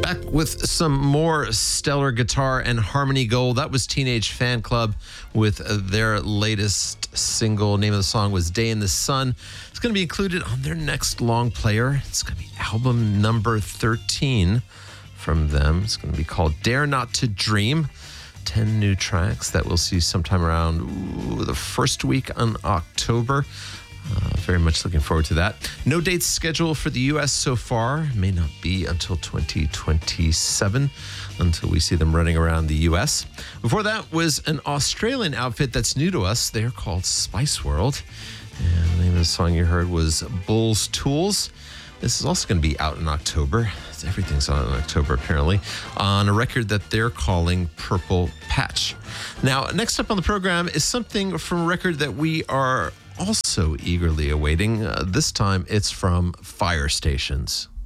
Back with some more stellar guitar and harmony gold. That was Teenage Fan Club with their latest single. Name of the song was Day in the Sun. It's going to be included on their next long player. It's going to be album number 13 from them. It's going to be called Dare Not to Dream. 10 new tracks that we'll see sometime around the first week in October. Very much looking forward to that. No dates scheduled for the U.S. so far. May not be until 2027 until we see them running around the U.S. Before that was an Australian outfit that's new to us. They're called Spice World. And the name of the song you heard was Bull's Tools. This is also going to be out in October. Everything's out in October, apparently, on a record that they're calling Purple Patch. Now, next up on the program is something from a record that we are also eagerly awaiting. This time, it's from Fire Stations.